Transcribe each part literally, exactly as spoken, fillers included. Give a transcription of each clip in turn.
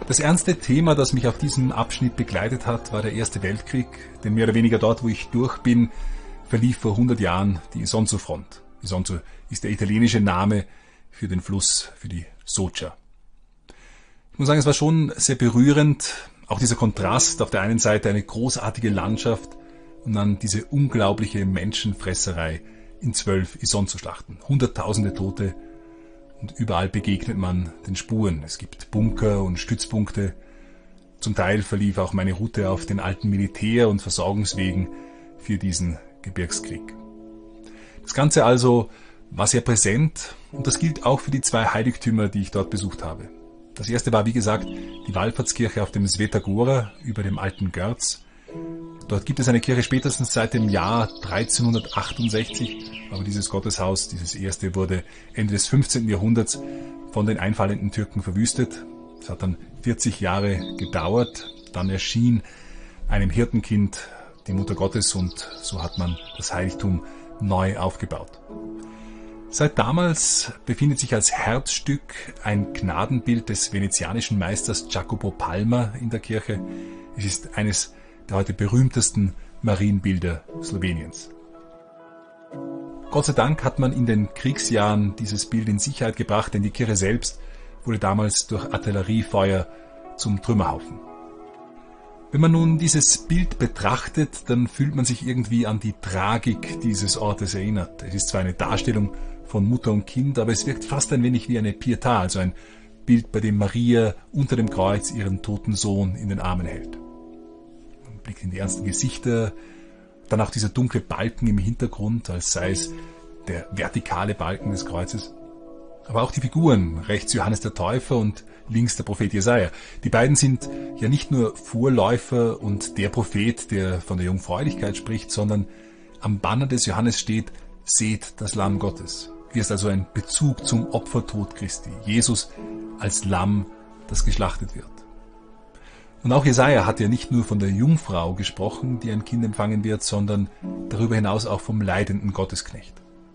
Das ernste Thema, das mich auf diesem Abschnitt begleitet hat, war der Erste Weltkrieg, denn mehr oder weniger dort, wo ich durch bin, verlief vor hundert Jahren die Isonzo-Front. Isonzo ist der italienische Name für den Fluss, für die Socha. Ich muss sagen, es war schon sehr berührend, auch dieser Kontrast, auf der einen Seite eine großartige Landschaft und dann diese unglaubliche Menschenfresserei in zwölf Isonzo-Schlachten. Hunderttausende Tote und überall begegnet man den Spuren. Es gibt Bunker und Stützpunkte. Zum Teil verlief auch meine Route auf den alten Militär- und Versorgungswegen für diesen Gebirgskrieg. Das Ganze also war sehr präsent und das gilt auch für die zwei Heiligtümer, die ich dort besucht habe. Das erste war, wie gesagt, die Wallfahrtskirche auf dem Sveta Gora über dem alten Görz. Dort gibt es eine Kirche spätestens seit dem Jahr dreizehnhundertachtundsechzig, aber dieses Gotteshaus, dieses erste, wurde Ende des fünfzehnten Jahrhunderts von den einfallenden Türken verwüstet. Es hat dann vierzig Jahre gedauert, dann erschien einem Hirtenkind die Mutter Gottes und so hat man das Heiligtum neu aufgebaut. Seit damals befindet sich als Herzstück ein Gnadenbild des venezianischen Meisters Jacopo Palma in der Kirche. Es ist eines der heute berühmtesten Marienbilder Sloweniens. Gott sei Dank hat man in den Kriegsjahren dieses Bild in Sicherheit gebracht, denn die Kirche selbst wurde damals durch Artilleriefeuer zum Trümmerhaufen. Wenn man nun dieses Bild betrachtet, dann fühlt man sich irgendwie an die Tragik dieses Ortes erinnert. Es ist zwar eine Darstellung von Mutter und Kind, aber es wirkt fast ein wenig wie eine Pietà, also ein Bild, bei dem Maria unter dem Kreuz ihren toten Sohn in den Armen hält. Man blickt in die ernsten Gesichter, dann auch dieser dunkle Balken im Hintergrund, als sei es der vertikale Balken des Kreuzes. Aber auch die Figuren, rechts Johannes der Täufer und links der Prophet Jesaja. Die beiden sind ja nicht nur Vorläufer und der Prophet, der von der Jungfräulichkeit spricht, sondern am Banner des Johannes steht: Seht das Lamm Gottes. Hier ist also ein Bezug zum Opfertod Christi. Jesus als Lamm, das geschlachtet wird. Und auch Jesaja hat ja nicht nur von der Jungfrau gesprochen, die ein Kind empfangen wird, sondern darüber hinaus auch vom leidenden Gottesknecht.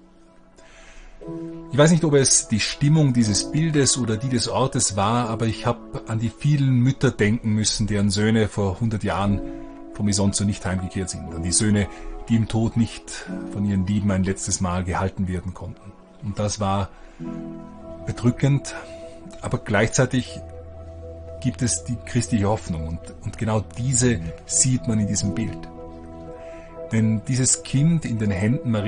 Ich weiß nicht, ob es die Stimmung dieses Bildes oder die des Ortes war, aber ich habe an die vielen Mütter denken müssen, deren Söhne vor hundert Jahren vom Isonzo nicht heimgekehrt sind. An die Söhne, die im Tod nicht von ihren Lieben ein letztes Mal gehalten werden konnten. Und das war bedrückend, aber gleichzeitig gibt es die christliche Hoffnung und, und genau diese sieht man in diesem Bild. Denn dieses Kind in den Händen Marias